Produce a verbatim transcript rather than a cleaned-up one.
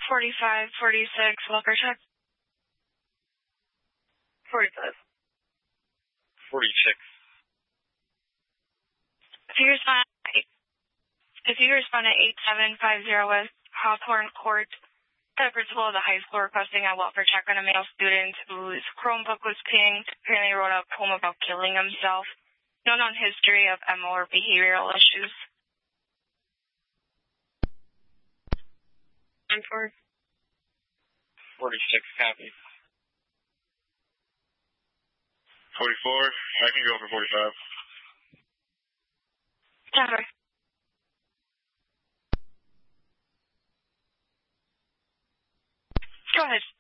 forty-five, forty-six, welfare check. forty-five. forty-six. If you respond, if you respond at eight seven five zero West Hawthorne Court, the principal of the high school requesting a welfare check on a male student whose Chromebook was pinged, apparently wrote a poem about killing himself. No known history of M O or behavioral issues. And for forty-six, copy. forty-four, I can go for forty-five. Denver. Go ahead.